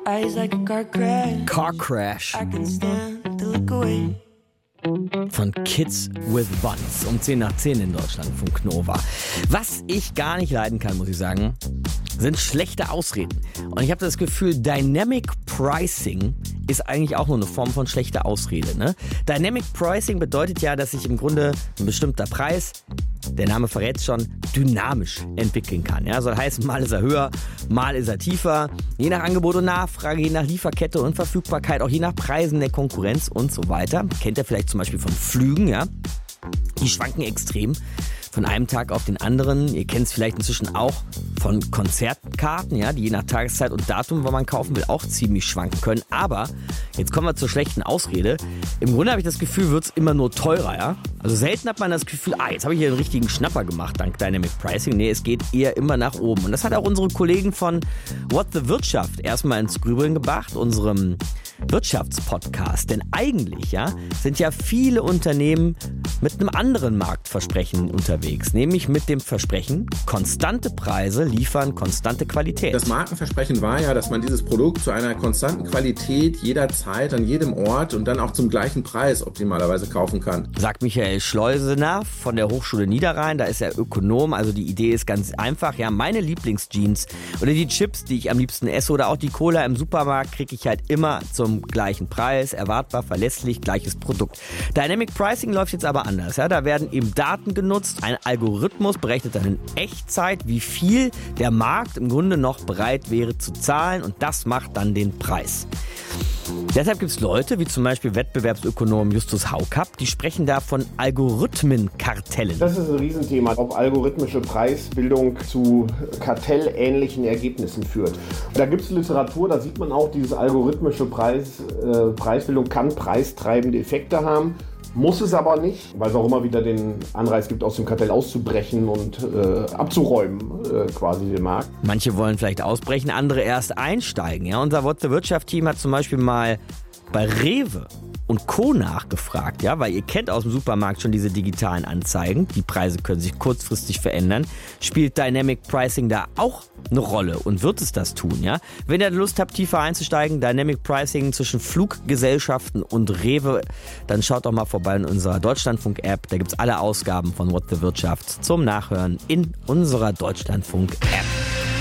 Eyes like a car crash. Car Crash I can stand to look away. von Kids with Buns um 10 nach 10 in Deutschland von Knova. Was ich gar nicht leiden kann, muss ich sagen, sind schlechte Ausreden. Und ich habe das Gefühl, Dynamic Pricing ist eigentlich auch nur eine Form von schlechter Ausrede. Ne? Dynamic Pricing bedeutet ja, dass sich im Grunde ein bestimmter Preis, der Name verrät es schon, dynamisch entwickeln kann. Ja? Soll heißen, mal ist er höher, mal ist er tiefer. Je nach Angebot und Nachfrage, je nach Lieferkette und Verfügbarkeit, auch je nach Preisen der Konkurrenz und so weiter. Kennt ihr vielleicht zum Beispiel von Flügen, ja? Die schwanken extrem von einem Tag auf den anderen. Ihr kennt es vielleicht inzwischen auch von Konzertkarten, ja, die je nach Tageszeit und Datum, wann man kaufen will, auch ziemlich schwanken können. Aber jetzt kommen wir zur schlechten Ausrede. Im Grunde habe ich das Gefühl, wird es immer nur teurer, ja. Also selten hat man das Gefühl, jetzt habe ich hier einen richtigen Schnapper gemacht dank Dynamic Pricing. Nee, es geht eher immer nach oben. Und das hat auch unsere Kollegen von What the Wirtschaft erstmal ins Grübeln gebracht, unserem Wirtschaftspodcast. Denn eigentlich, ja, sind ja viele Unternehmen mit einem anderen Marktversprechen unterwegs, nämlich mit dem Versprechen, konstante Preise liefern konstante Qualität. Das Markenversprechen war ja, dass man dieses Produkt zu einer konstanten Qualität jederzeit, an jedem Ort und dann auch zum gleichen Preis optimalerweise kaufen kann. Sagt Michael Schleusener von der Hochschule Niederrhein, da ist er Ökonom, also die Idee ist ganz einfach, ja, meine Lieblingsjeans oder die Chips, die ich am liebsten esse oder auch die Cola im Supermarkt, kriege ich halt immer zum gleichen Preis, erwartbar, verlässlich, gleiches Produkt. Dynamic Pricing läuft jetzt aber anders, ja, da werden eben Daten genutzt, ein Algorithmus berechnet dann in Echtzeit, wie viel der Markt im Grunde noch bereit wäre zu zahlen und das macht dann den Preis. Deshalb gibt es Leute, wie zum Beispiel Wettbewerbsökonom Justus Haukapp, die sprechen da von Algorithmenkartellen. Das ist ein Riesenthema, ob algorithmische Preisbildung zu kartellähnlichen Ergebnissen führt. Da gibt es Literatur, da sieht man auch, diese algorithmische Preisbildung kann preistreibende Effekte haben. Muss es aber nicht, weil es auch immer wieder den Anreiz gibt, aus dem Kartell auszubrechen und abzuräumen, quasi den Markt. Manche wollen vielleicht ausbrechen, andere erst einsteigen. Ja? Unser What the Wirtschaft-Team hat zum Beispiel mal bei Rewe und Co. nachgefragt, ja, weil ihr kennt aus dem Supermarkt schon diese digitalen Anzeigen. Die Preise können sich kurzfristig verändern. Spielt Dynamic Pricing da auch eine Rolle und wird es das tun, ja? Wenn ihr Lust habt, tiefer einzusteigen, Dynamic Pricing zwischen Fluggesellschaften und Rewe, dann schaut doch mal vorbei in unserer Deutschlandfunk-App. Da gibt's alle Ausgaben von What the Wirtschaft zum Nachhören in unserer Deutschlandfunk-App.